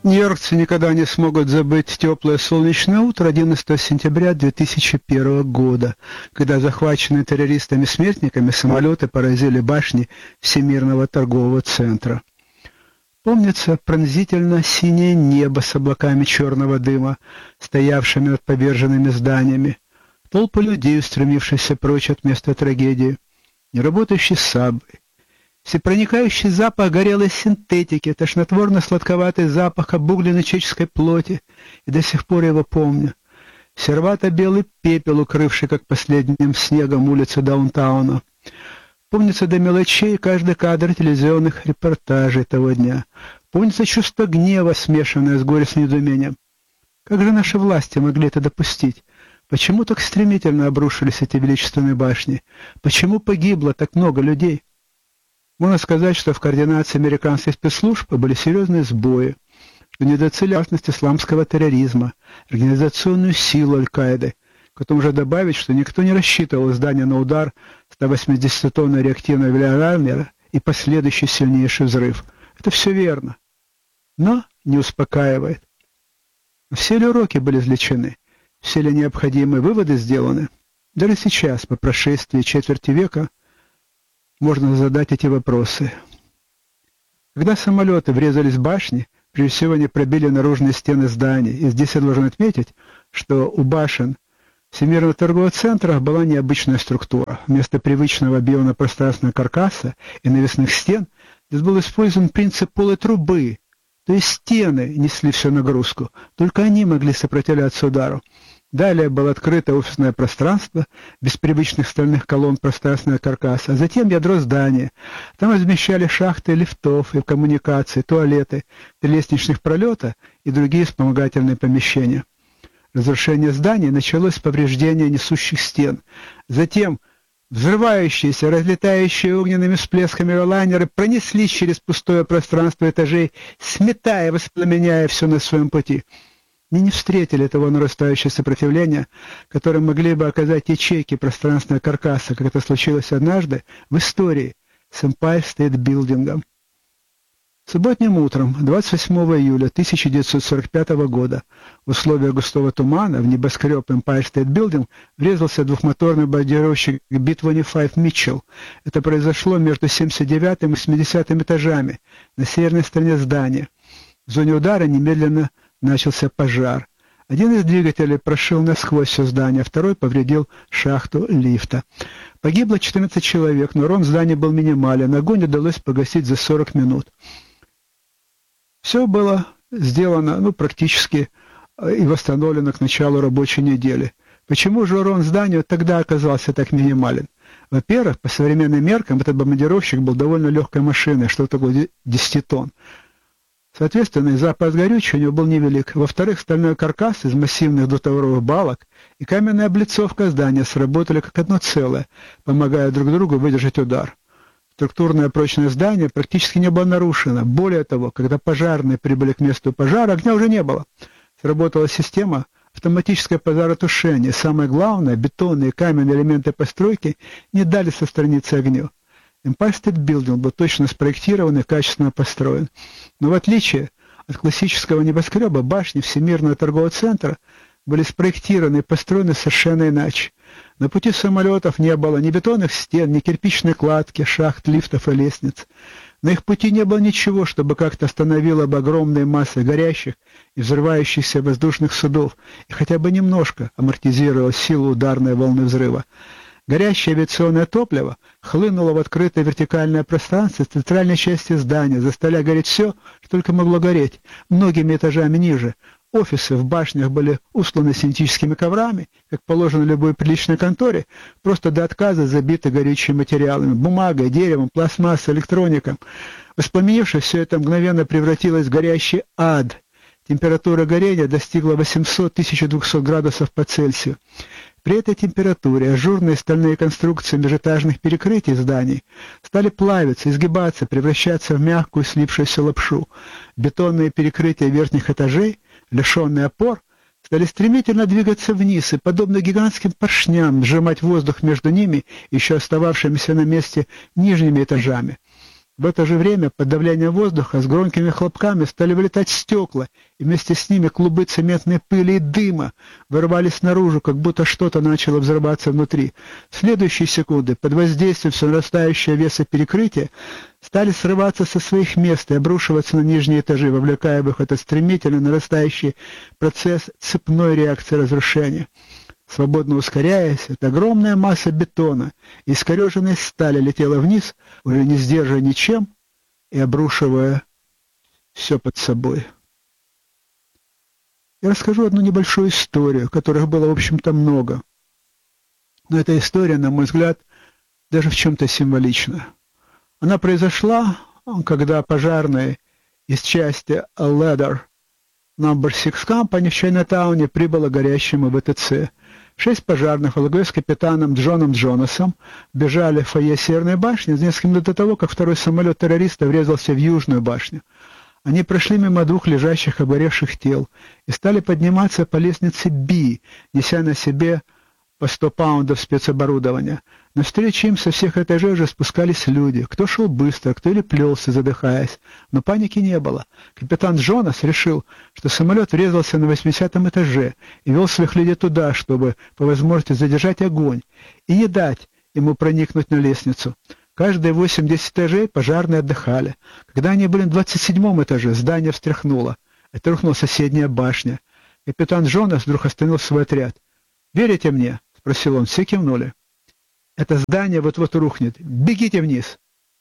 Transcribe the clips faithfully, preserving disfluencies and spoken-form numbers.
Нью-йоркцы никогда не смогут забыть теплое солнечное утро одиннадцатого сентября две тысячи первого года, когда захваченные террористами-смертниками самолеты поразили башни Всемирного торгового центра. Помнится пронзительно синее небо с облаками черного дыма, стоявшими над поверженными зданиями, толпы людей, устремившихся прочь от места трагедии, неработающий сабвей, всепроникающий запах горелой синтетики, тошнотворно-сладковатый запах обугленной человеческой плоти, и до сих пор я его помню. Серовато-белый пепел, укрывший, как последним снегом, улицы даунтауна. Помнится до мелочей каждый кадр телевизионных репортажей того дня. Помнится чувство гнева, смешанное с горестным недоумением. Как же наши власти могли это допустить? Почему так стремительно обрушились эти величественные башни? Почему погибло так много людей? Можно сказать, что в координации американских спецслужб были серьезные сбои, что недооценили опасность исламского терроризма, организационную силу Аль-Каиды. К этому же добавить, что никто не рассчитывал здание на удар ста восьмидесятитонной реактивной авиалайнера и последующий сильнейший взрыв. Это все верно, но не успокаивает. Все ли уроки были извлечены? Все ли необходимые выводы сделаны? Даже сейчас, по прошествии четверти века, можно задать эти вопросы. Когда самолеты врезались в башни, прежде всего они пробили наружные стены зданий. И здесь я должен отметить, что у башен Всемирного торгового центра была необычная структура. Вместо привычного объемно-пространственного каркаса и навесных стен здесь был использован принцип полой трубы, то есть стены несли всю нагрузку, только они могли сопротивляться удару. Далее было открыто офисное пространство, без привычных стальных колонн пространственного каркаса, а затем ядро здания. Там размещали шахты лифтов и коммуникации, туалеты, три лестничных пролета и другие вспомогательные помещения. Разрушение зданий началось с повреждения несущих стен. Затем взрывающиеся, разлетающие огненными всплесками авиалайнеры пронеслись через пустое пространство этажей, сметая, воспламеняя все на своем пути. Они не встретили того нарастающего сопротивления, которое могли бы оказать ячейки пространственного каркаса, как это случилось однажды в истории с Empire State Building. Субботним утром, двадцать восьмого июля тысяча девятьсот сорок пятого года, в условиях густого тумана в небоскреб Empire State Building врезался двухмоторный бомбардировщик би двадцать пять Mitchell. Это произошло между семьдесят девятым и восьмидесятым этажами на северной стороне здания. В зоне удара немедленно начался пожар. Один из двигателей прошил насквозь все здание, а второй повредил шахту лифта. Погибло четырнадцать человек, но урон здания был минимален. Огонь удалось погасить за сорок минут. Все было сделано, ну, практически и восстановлено к началу рабочей недели. Почему же урон зданию тогда оказался так минимален? Во-первых, по современным меркам этот бомбардировщик был довольно легкой машиной, что-то около десяти тонн. Соответственно, и запас горючего у него был невелик. Во-вторых, стальной каркас из массивных двухтоваровых балок и каменная облицовка здания сработали как одно целое, помогая друг другу выдержать удар. Структурное прочное здание практически не было нарушено. Более того, когда пожарные прибыли к месту пожара, огня уже не было. Сработала система автоматическое пожаротушение. Самое главное, бетонные и каменные элементы постройки не дали состраниться огню. Empire State Building был точно спроектирован и качественно построен. Но в отличие от классического небоскреба, башни Всемирного торгового центра были спроектированы и построены совершенно иначе. На пути самолетов не было ни бетонных стен, ни кирпичной кладки, шахт, лифтов и лестниц. На их пути не было ничего, чтобы как-то остановило бы огромные массы горящих и взрывающихся воздушных судов и хотя бы немножко амортизировало силу ударной волны взрыва. Горящее авиационное топливо хлынуло в открытое вертикальное пространство с центральной части здания, заставляя гореть все, что только могло гореть, многими этажами ниже. Офисы в башнях были устланы синтетическими коврами, как положено любой приличной конторе, просто до отказа забиты горючими материалами, бумагой, деревом, пластмассой, электроником. Воспламенившись, все это мгновенно превратилось в горящий ад. Температура горения достигла восьмисот — тысяча двухсот градусов по Цельсию. При этой температуре ажурные стальные конструкции межэтажных перекрытий зданий стали плавиться, изгибаться, превращаться в мягкую слипшуюся лапшу. Бетонные перекрытия верхних этажей, лишенные опор, стали стремительно двигаться вниз и, подобно гигантским поршням, сжимать воздух между ними и еще остававшимися на месте нижними этажами. В это же время под давлением воздуха с громкими хлопками стали вылетать стекла, и вместе с ними клубы цементной пыли и дыма вырывались наружу, как будто что-то начало взрываться внутри. В следующие секунды, под воздействием все нарастающего веса перекрытия, стали срываться со своих мест и обрушиваться на нижние этажи, вовлекая в их этот стремительно нарастающий процесс цепной реакции разрушения. Свободно ускоряясь, эта огромная масса бетона и искореженной стали летела вниз, уже не сдерживая ничем и обрушивая все под собой. Я расскажу одну небольшую историю, которых было, в общем-то, много. Но эта история, на мой взгляд, даже в чем-то символична. Она произошла, когда пожарные из части Ladder номер шесть Company в Чайнатауне прибыла к горящему ВТЦ. Шесть пожарных во главе с капитаном Джоном Джонасом бежали в фойе Северной башни за несколько минут до того, как второй самолет террориста врезался в Южную башню. Они прошли мимо двух лежащих обгоревших тел и стали подниматься по лестнице Би, неся на себе по сто паундов спецоборудования. Навстречу им со всех этажей уже спускались люди. Кто шел быстро, кто или плелся, задыхаясь. Но паники не было. Капитан Джонас решил, что самолет врезался на восьмидесятом этаже и вел своих людей туда, чтобы по возможности задержать огонь и не дать ему проникнуть на лестницу. Каждые восемь-десять этажей пожарные отдыхали. Когда они были на двадцать седьмом этаже, здание встряхнуло. Это рухнула соседняя башня. Капитан Джонас вдруг остановил свой отряд. «Верите мне?» — спросил он. Все кивнули. «Это здание вот-вот рухнет. Бегите вниз!»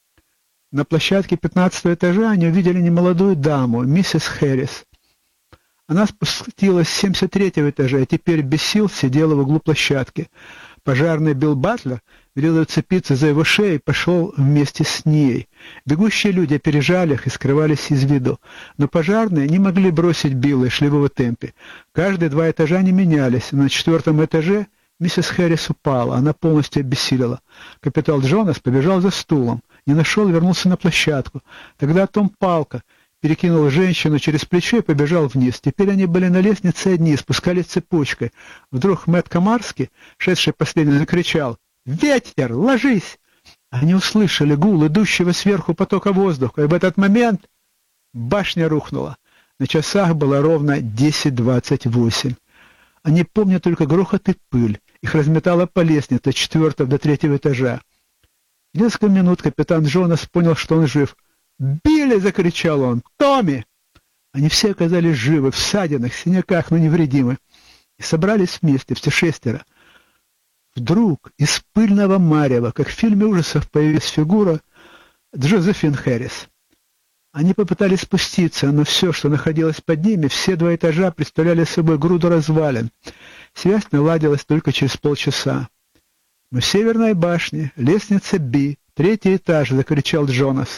На площадке пятнадцатого этажа они увидели немолодую даму, миссис Хэррис. Она спустилась с семьдесят третьего этажа и теперь без сил сидела в углу площадки. Пожарный Билл Батлер велел ее цепиться за его шею и пошел вместе с ней. Бегущие люди опережали их и скрывались из виду. Но пожарные не могли бросить Билла и шли в его темпе. Каждые два этажа не менялись. На четвертом этаже миссис Хэррис упала, она полностью обессилила. Капитан Джонас побежал за стулом, не нашел и вернулся на площадку. Тогда Том Палка перекинул женщину через плечо и побежал вниз. Теперь они были на лестнице одни, спускались цепочкой. Вдруг Мэтт Комарский, шедший последний, закричал: «Ветер, ложись!» Они услышали гул идущего сверху потока воздуха, и в этот момент башня рухнула. На часах было ровно десять двадцать восемь. Они помнят только грохот и пыль. Их разметало по лестнице от четвертого до третьего этажа. В несколько минут капитан Джонас понял, что он жив. «Билли!» — закричал он. «Томми!» Они все оказались живы, в ссадинах, синяках, но невредимы. И собрались вместе, все шестеро. Вдруг из пыльного марева, как в фильме ужасов, появилась фигура Джозефин Хэррис. Они попытались спуститься, но все, что находилось под ними, все два этажа представляли собой груду развалин. Связь наладилась только через полчаса. «Мы в Северной башне, лестница Би, третий этаж!» — закричал Джонас.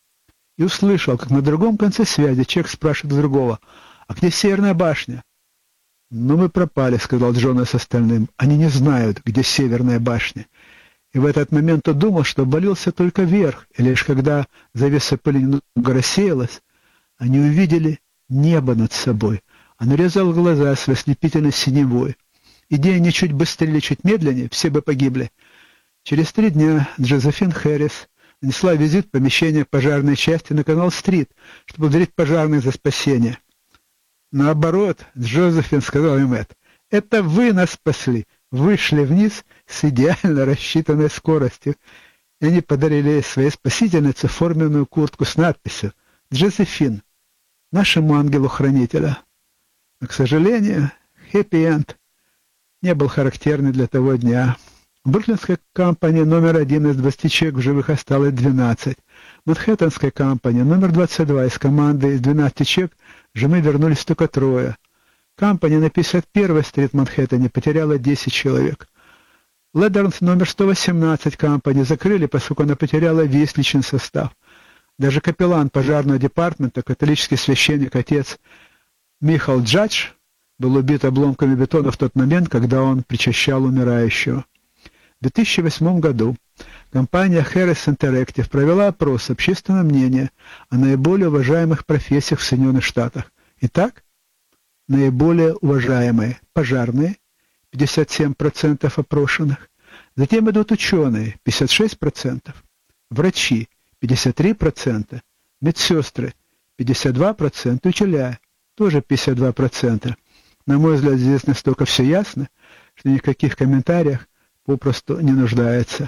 И услышал, как на другом конце связи человек спрашивает другого: «А где Северная башня?» «Ну, мы пропали», — сказал Джонас остальным. «Они не знают, где Северная башня». И в этот момент он думал, что обвалился только верх, и лишь когда завеса пыли немного рассеялась, они увидели небо над собой. Оно резало глаза с ослепительной синевой. Идея не чуть быстрее или чуть медленнее, все бы погибли. Через три дня Джозефин Хэррис нанесла визит в помещение пожарной части на Канал-стрит, чтобы благодарить пожарных за спасение. Наоборот, Джозефин, сказал им Мэтт, это вы нас спасли. Вышли вниз с идеально рассчитанной скоростью, и они подарили ей своей спасительнице форменную куртку с надписью «Джозефин, нашему ангелу-хранителю». Но, к сожалению, хэппи-энд не был характерный для того дня. В Бруклинской компании номер один из двадцати человек в живых осталось двенадцать. В Манхэттенской компании номер двадцать два из команды из двенадцати человек живыми вернулись только трое. Компания на пятьдесят первой стрит в Манхэттене потеряла десять человек. Ladder номер сто восемнадцать компании закрыли, поскольку она потеряла весь личный состав. Даже капеллан пожарного департамента, католический священник, отец Михал Джадж, был убит обломками бетона в тот момент, когда он причащал умирающего. В две тысячи восьмом году компания Harris Interactive провела опрос общественного мнения о наиболее уважаемых профессиях в Соединенных Штатах. Итак, наиболее уважаемые пожарные, пятьдесят семь процентов опрошенных, затем идут ученые, пятьдесят шесть процентов, врачи, пятьдесят три процента, медсестры пятьдесят два процента, учителя тоже пятьдесят два процента. На мой взгляд, здесь настолько все ясно, что никаких комментариях попросту не нуждается.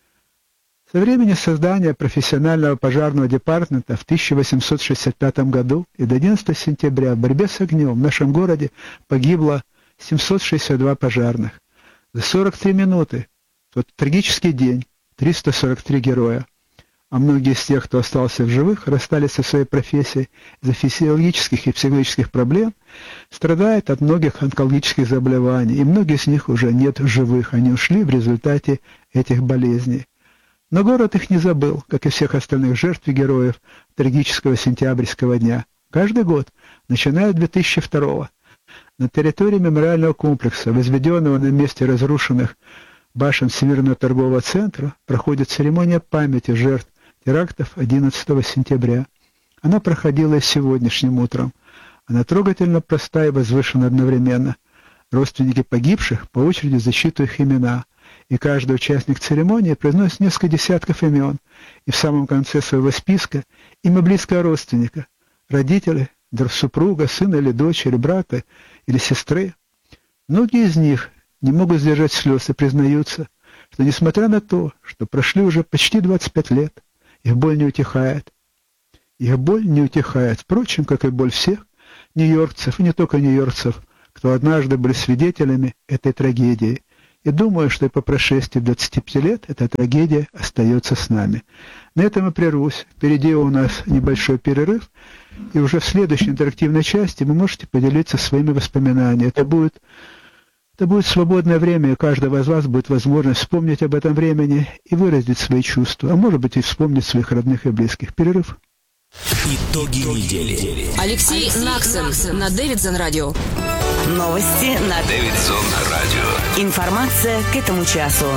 Со времени создания профессионального пожарного департамента в тысяча восемьсот шестьдесят пятом году и до одиннадцатого сентября в борьбе с огнем в нашем городе погибло семьсот шестьдесят два пожарных. За сорок три минуты, в тот трагический день, триста сорок три героя. А многие из тех, кто остался в живых, расстались со своей профессией из-за физиологических и психологических проблем, страдают от многих онкологических заболеваний, и многие из них уже нет в живых, они ушли в результате этих болезней. Но город их не забыл, как и всех остальных жертв и героев трагического сентябрьского дня. Каждый год, начиная с две тысячи второго, на территории мемориального комплекса, возведенного на месте разрушенных башен Всемирного торгового центра, проходит церемония памяти жертв терактов одиннадцатого сентября. Она проходила и сегодняшним утром. Она трогательно проста и возвышена одновременно. Родственники погибших по очереди зачитывают их имена, и каждый участник церемонии произносит несколько десятков имен, и в самом конце своего списка имя близкого родственника, родители, супруга, сына или дочери, брата или сестры. Многие из них не могут сдержать слез и признаются, что несмотря на то, что прошли уже почти двадцать пять лет, их боль не утихает. Их боль не утихает, впрочем, как и боль всех нью-йоркцев, и не только нью-йоркцев, кто однажды были свидетелями этой трагедии. И думаю, что и по прошествии двадцати пяти лет эта трагедия остается с нами. На этом и прервусь. Впереди у нас небольшой перерыв, и уже в следующей интерактивной части вы можете поделиться своими воспоминаниями. Это будет, это будет свободное время, и у каждого из вас будет возможность вспомнить об этом времени и выразить свои чувства, а может быть и вспомнить своих родных и близких. Перерыв. Итоги недели. Алексей, Алексей Наксон, Наксон на Дэвидсон Радио. Новости на Дэвидсон Радио. Информация к этому часу.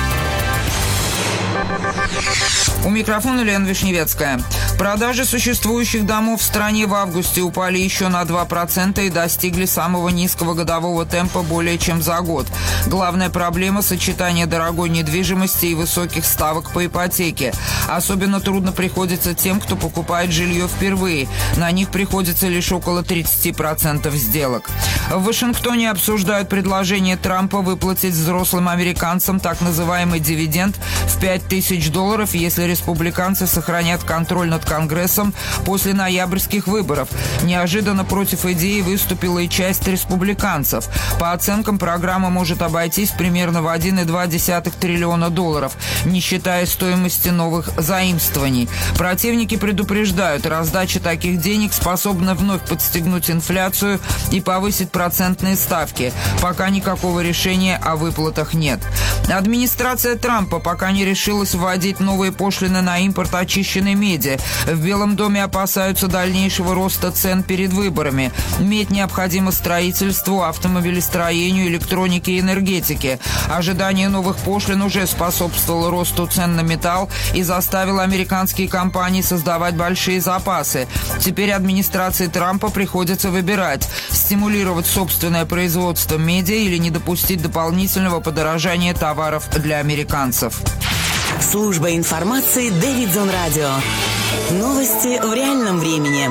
У микрофона Лена Вишневецкая. Продажи существующих домов в стране в августе упали еще на два процента и достигли самого низкого годового темпа более чем за год. Главная проблема – сочетание дорогой недвижимости и высоких ставок по ипотеке. Особенно трудно приходится тем, кто покупает жилье впервые. На них приходится лишь около тридцать процентов сделок. В Вашингтоне обсуждают предложение Трампа выплатить взрослым американцам так называемый дивиденд в пять тысяч долларов, если республиканцы сохранят контроль над Конгрессом после ноябрьских выборов. Неожиданно против идеи выступила и часть республиканцев. По оценкам, программа может обойтись примерно в один целых два десятых триллиона долларов, не считая стоимости новых заимствований. Противники предупреждают, раздача таких денег способна вновь подстегнуть инфляцию и повысить процентные ставки. Пока никакого решения о выплатах нет. Администрация Трампа пока не решилась вводить новые пошлины на импорт очищенной меди. В Белом доме опасаются дальнейшего роста цен перед выборами. Медь необходима строительству, автомобилестроению, электронике и энергетике. Ожидание новых пошлин уже способствовало росту цен на металл и заставило американские компании создавать большие запасы. Теперь администрации Трампа приходится выбирать – стимулировать собственное производство меди или не допустить дополнительного подорожания товаров для американцев. Служба информации Дэвидсон Радио. Новости в реальном времени.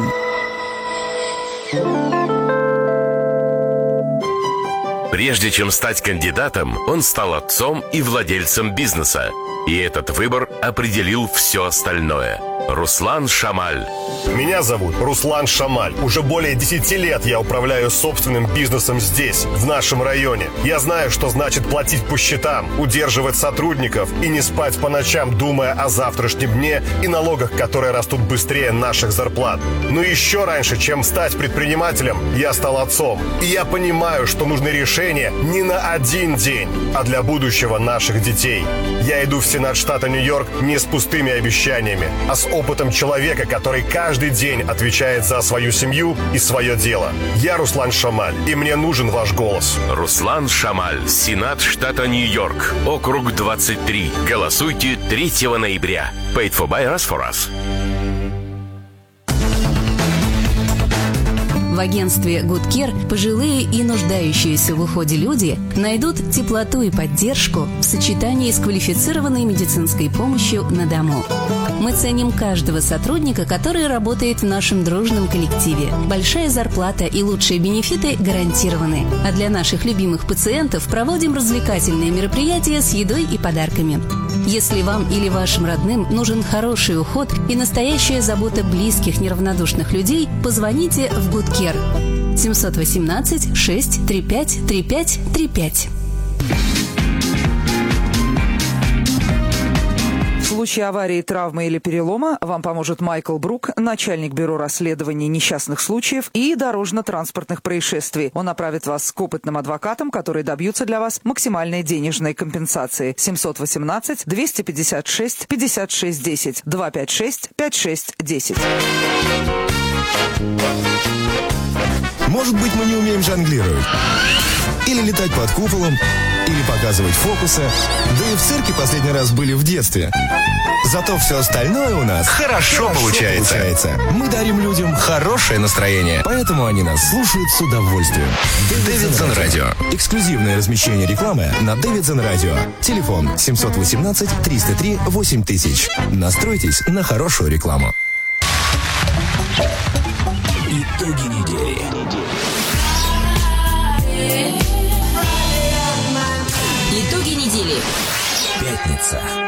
Прежде чем стать кандидатом, он стал отцом и владельцем бизнеса. И этот выбор определил все остальное. Руслан Шамаль. Меня зовут Руслан Шамаль. Уже более десяти лет я управляю собственным бизнесом здесь, в нашем районе. Я знаю, что значит платить по счетам, удерживать сотрудников и не спать по ночам, думая о завтрашнем дне и налогах, которые растут быстрее наших зарплат. Но еще раньше, чем стать предпринимателем, я стал отцом. И я понимаю, что нужны решения не на один день, а для будущего наших детей. Я иду в Сенат штата Нью-Йорк не с пустыми обещаниями, а с опытом человека, который каждый день отвечает за свою семью и свое дело. Я Руслан Шамаль, и мне нужен ваш голос. Руслан Шамаль, Сенат штата Нью-Йорк, округ двадцать три. Голосуйте третьего ноября. Paid for by us for us. В агентстве Good Care пожилые и нуждающиеся в уходе люди найдут теплоту и поддержку в сочетании с квалифицированной медицинской помощью на дому. Мы ценим каждого сотрудника, который работает в нашем дружном коллективе. Большая зарплата и лучшие бенефиты гарантированы. А для наших любимых пациентов проводим развлекательные мероприятия с едой и подарками. Если вам или вашим родным нужен хороший уход и настоящая забота близких неравнодушных людей, позвоните в Good Care семь один восемь шесть три пять три пять три пять. В случае аварии, травмы или перелома вам поможет Майкл Брук, начальник бюро расследований несчастных случаев и дорожно-транспортных происшествий. Он направит вас к опытным адвокатам, которые добьются для вас максимальной денежной компенсации. семь один восемь два пять шесть пятьдесят шесть десять два пять шесть пять шесть десять. Может быть, мы не умеем жонглировать? Или летать под куполом? Или показывать фокусы? Да и в цирке последний раз были в детстве. Зато все остальное у нас хорошо, хорошо получается. получается. Мы дарим людям хорошее настроение, поэтому они нас слушают с удовольствием. Дэвидсон Радио. Эксклюзивное размещение рекламы на Дэвидсон Радио. Телефон семь один восемь триста три восемь тысяч. Настройтесь на хорошую рекламу. Итоги недели. Итоги недели. Пятница.